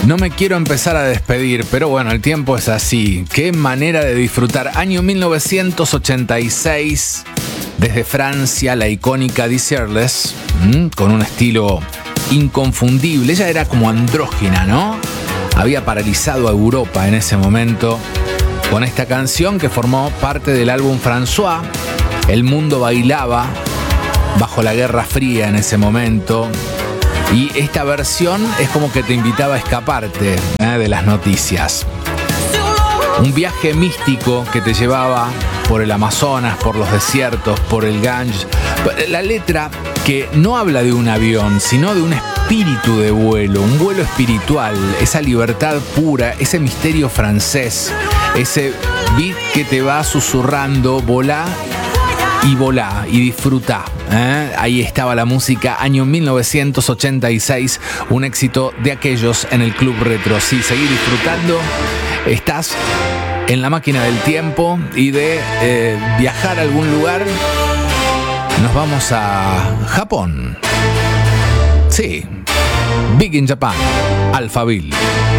No me quiero empezar a despedir, pero bueno, el tiempo es así. Qué manera de disfrutar. Año 1986, desde Francia, la icónica Dizzy Arles, con un estilo inconfundible. Ella era como andrógina, ¿no? Había paralizado a Europa en ese momento con esta canción que formó parte del álbum François. El mundo bailaba bajo la Guerra Fría en ese momento. Y esta versión es como que te invitaba a escaparte de las noticias. Un viaje místico que te llevaba por el Amazonas, por los desiertos, por el Ganges. La letra que no habla de un avión, sino de un espíritu de vuelo, un vuelo espiritual, esa libertad pura, ese misterio francés, ese beat que te va susurrando, volá y disfrutá. Ahí estaba la música, año 1986, un éxito de aquellos en el Club Retro. Sí, seguir disfrutando. Estás en la máquina del tiempo y de viajar a algún lugar. Nos vamos a Japón. Sí, Big in Japan, Alphaville.